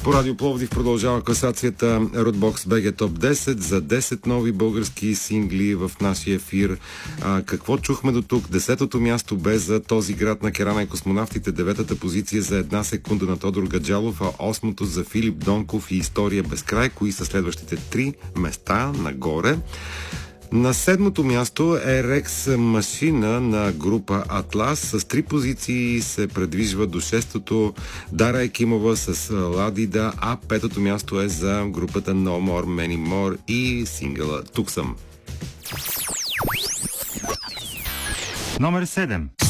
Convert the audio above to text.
По Радио Пловдив продължава класацията Rootbox BG Top 10 за 10 нови български сингли в нашия ефир. Какво чухме до тук? 10-то място бе за Този град на Керана и космонавтите, 9-та позиция за Една секунда на Тодор Гаджалов, а 8-то за Филип Донков и История без край. Кои са следващите 3 места нагоре? На 7-то място е Рекс Машина на група Атлас. С 3 позиции се предвижва до 6-то Дара Екимова с Ладида, а 5-то място е за групата No More Many More и сингъла Тук съм. Номер 7.